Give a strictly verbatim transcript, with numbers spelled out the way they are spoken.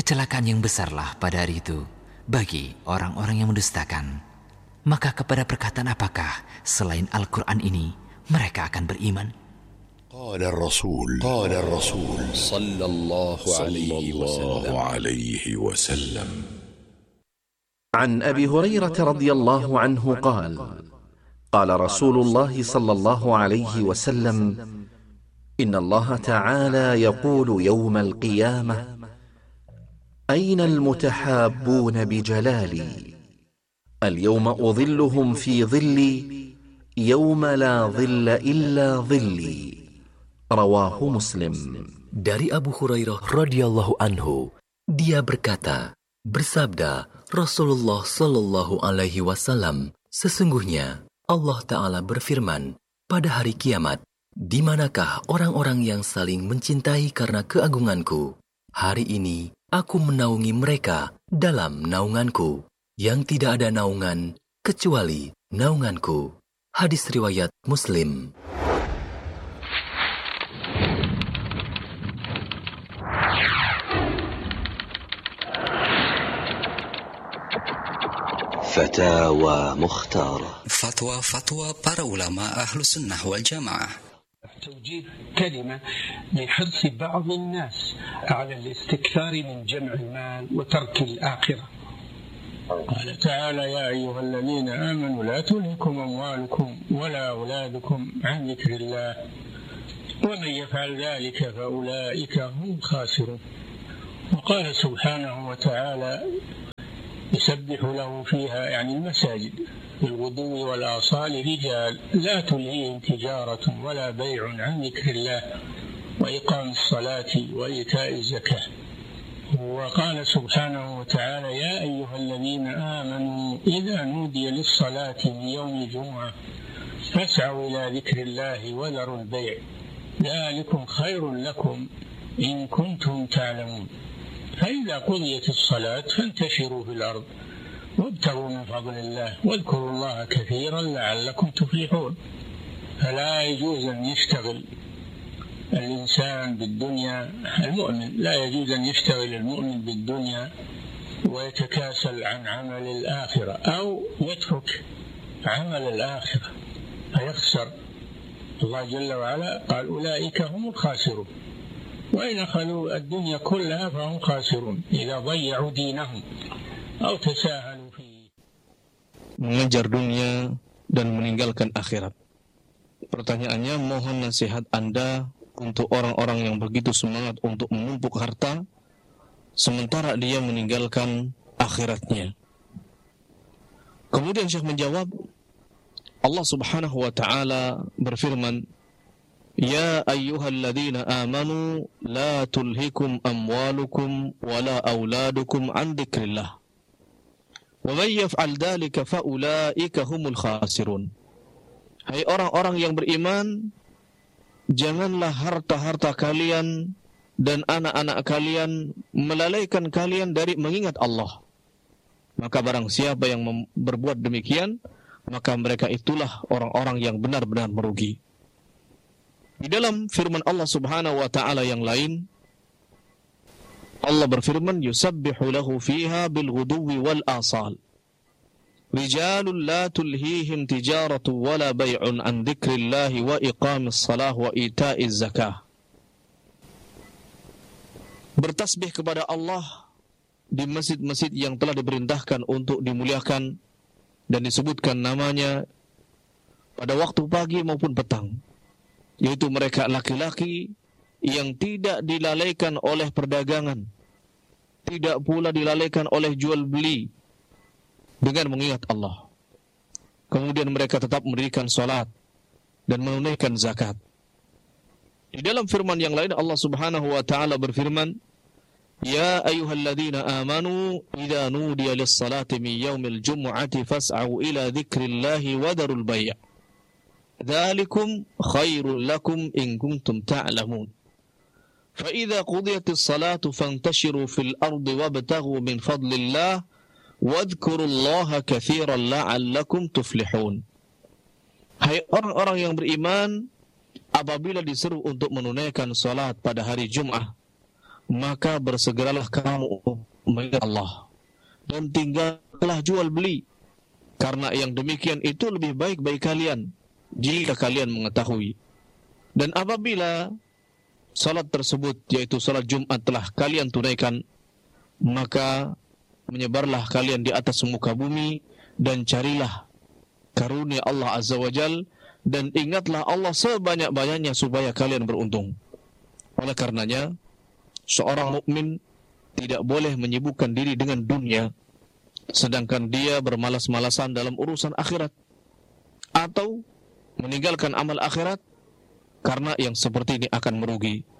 kecelakaan yang besarlah pada hari itu bagi orang-orang yang mendustakan. Maka kepada perkataan apakah selain Al-Quran ini mereka akan beriman? Qala Rasul Qala Rasul sallallahu alaihi wasallam عن أبي هريرة رضي الله عنه قال قال رسول الله صلى الله عليه وسلم إن الله تعالى يقول يوم القيامة أين المتحابون بجلالي اليوم أظلهم في ظلي يوم لا ظل إلا ظلي رواه مسلم. Dari Abu Hurairah radhiyallahu anhu, dia berkata, bersabda Rasulullah sallallahu alaihi wasallam, sesungguhnya Allah Ta'ala berfirman, pada hari kiamat, di manakah orang-orang yang saling mencintai karena keagunganku? Hari ini aku menaungi mereka dalam naunganku, yang tidak ada naungan kecuali naunganku. Hadis riwayat Muslim. Fatwa Mukhtar. Fatwa-fatwa para ulama ahlu sunnah wal jamaah. توجيه كلمة لحرص بعض الناس على الاستكثار من جمع المال وترك الآخرة. قال تعالى يا أيها الذين آمنوا لا تلهكم أموالكم ولا أولادكم عن ذكر الله ومن يفعل ذلك فأولئك هم الخاسرون. وقال سبحانه وتعالى يسبح له فيها يعني المساجد بالغدو والآصال رجال لا تلهيهم تجارة ولا بيع عن ذكر الله وإقام الصلاة وإيتاء الزكاة. وقال سبحانه وتعالى يا أيها الذين آمنوا إذا نودي للصلاة من يوم الجمعة فاسعوا إلى ذكر الله وذروا البيع ذلكم خير لكم إن كنتم تعلمون. فإذا قضيت الصلاة فانتشروا في الأرض وابتغوا من فضل الله واذكروا الله كثيرا لعلكم تفلحون. فلا يجوز أن يشتغل الإنسان بالدنيا، المؤمن لا يجوز أن يشتغل المؤمن بالدنيا ويتكاسل عن عمل الآخرة أو يترك عمل الآخرة فيخسر. الله جل وعلا قال أولئك هم الخاسرون وإن أخذوا الدنيا كلها فهم خاسرون إذا ضيعوا دينهم أو تساهلوا فيه. Mengejar dunia dan meninggalkan akhirat. Pertanyaannya, mohon nasihat Anda untuk orang-orang yang begitu semangat untuk menumpuk harta sementara dia meninggalkan akhiratnya. Kemudian Syekh menjawab, Allah Subhanahu wa taala berfirman, Ya ayyuhalladzina amanu la tulhikum amwalukum wala auladukum an dzikrillah. Wa may yaf'al dzalika fa ulaika humul khasirun. Hai orang-orang yang beriman, janganlah harta-harta kalian dan anak-anak kalian melalaikan kalian dari mengingat Allah. Maka barang siapa yang mem- berbuat demikian, maka mereka itulah orang-orang yang benar-benar merugi. Di dalam firman Allah Subhanahu wa taala yang lain, Allah berfirman, yusabbihu lahu fiha bil ghuduwi wal asal. Rijalun la tulhihim tijaratu wala bay'un an dzikrillahi wa iqamis salah wa ita'iz zakah. Bertasbih kepada Allah di masjid-masjid yang telah diperintahkan untuk dimuliakan dan disebutkan namanya pada waktu pagi maupun petang, yaitu mereka laki-laki yang tidak dilalaikan oleh perdagangan, tidak pula dilalaikan oleh jual beli dengan mengingat Allah. Kemudian mereka tetap mendirikan salat dan menunaikan zakat. Di dalam firman yang lain Allah Subhanahu wa taala berfirman, Ya ayyuhalladzina amanu idza nudiya lis-salati min yaumil jumu'ati fas'au ila dzikrillahi wa dharul bay'. Dzalikum khairul lakum in kuntum ta'lamun. Fa idza qudiyatis salatu fantashiru fil ardi wabtaghu min fadlillah wadhkurullaha katsiran la'allakum tuflihun. Hai orang-orang yang beriman, apabila diseru untuk menunaikan salat pada hari Jumat, maka bersegeralah kamu mengingat Allah dan tinggallah jual beli, karena yang demikian itu lebih baik bagi kalian jika kalian mengetahui. Dan apabila salat tersebut, yaitu salat Jumat, telah kalian tunaikan, maka menyebarlah kalian di atas muka bumi dan carilah karunia Allah Azza wa Jal, dan ingatlah Allah sebanyak-banyaknya supaya kalian beruntung. Oleh karenanya, seorang mukmin tidak boleh menyibukkan diri dengan dunia sedangkan dia bermalas-malasan dalam urusan akhirat, atau meninggalkan amal akhirat, karena yang seperti ini akan merugi.